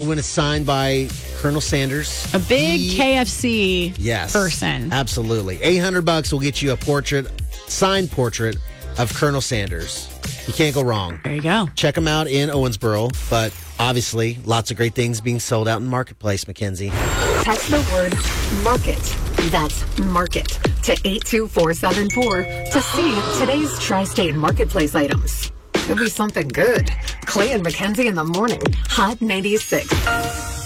when it's signed by Colonel Sanders. A big KFC person. Absolutely. $800 will get you a signed portrait of Colonel Sanders. You can't go wrong. There you go. Check them out in Owensboro, but obviously lots of great things being sold out in Marketplace, Mackenzie. Text the word market. That's market to 82474 to see today's Tri-State Marketplace items. Could be something good. Clay and Mackenzie in the morning. Hot 96.